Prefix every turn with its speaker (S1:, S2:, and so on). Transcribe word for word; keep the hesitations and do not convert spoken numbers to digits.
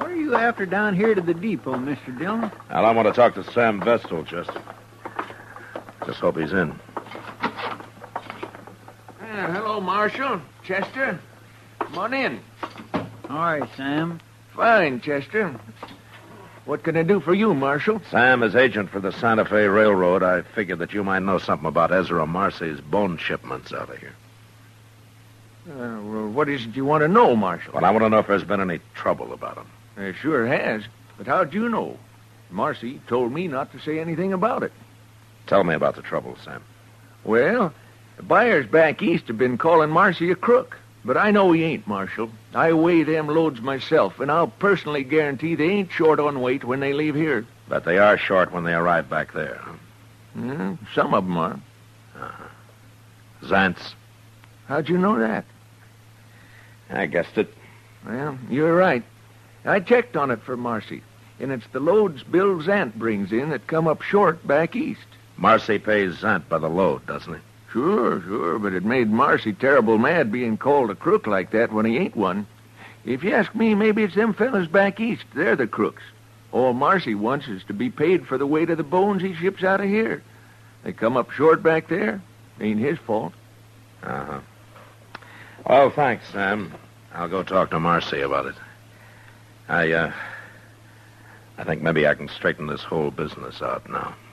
S1: What are you after down here to the depot, Mister Dillon?
S2: Well, I want to talk to Sam Vestal, Chester. Just hope he's in.
S3: Uh, hello, Marshal. Chester. Come on in.
S1: All right, Sam.
S3: Fine, Chester. What can I do for you, Marshal?
S2: Sam is agent for the Santa Fe Railroad. I figured that you might know something about Ezra Marcy's bone shipments out of here.
S3: Uh, well, what is it you want to know, Marshal?
S2: Well, I want to know if there's been any trouble about him.
S3: There sure has. But how'd you know? Marcy told me not to say anything about it.
S2: Tell me about the trouble, Sam.
S3: Well, the buyers back east have been calling Marcy a crook. But I know he ain't, Marshal. I weigh them loads myself, and I'll personally guarantee they ain't short on weight when they leave here.
S2: But they are short when they arrive back there, huh?
S3: Yeah, some of them are.
S2: Uh-huh. Zantz.
S3: How'd you know that?
S2: I guessed it.
S3: Well, you're right. I checked on it for Marcy, and it's the loads Bill Zant brings in that come up short back east.
S2: Marcy pays Zant by the load, doesn't he?
S3: Sure, sure, but it made Marcy terrible mad being called a crook like that when he ain't one. If you ask me, maybe it's them fellas back east. They're the crooks. All Marcy wants is to be paid for the weight of the bones he ships out of here. They come up short back there. Ain't his fault.
S2: Uh-huh. Well, thanks, Sam. I'll go talk to Marcy about it. I, uh... I think maybe I can straighten this whole business out now.